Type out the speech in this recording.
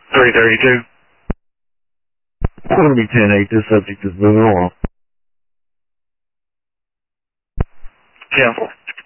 332. Going to be 10-8. This subject is moving along. 10-4.